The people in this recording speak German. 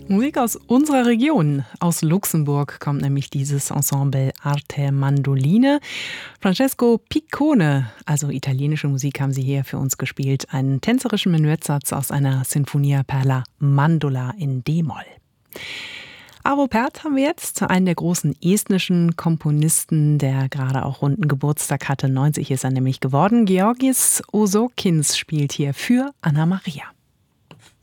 Musik aus unserer Region. Aus Luxemburg kommt nämlich dieses Ensemble Arte Mandoline. Francesco Piccone, also italienische Musik, haben sie hier für uns gespielt. Einen tänzerischen Menuettsatz aus einer Sinfonia per la Mandola in D-Moll. Arvo Pärt haben wir jetzt, einen der großen estnischen Komponisten, der gerade auch runden Geburtstag hatte. 90 ist er nämlich geworden. Georgis Osokins spielt hier für Anna Maria.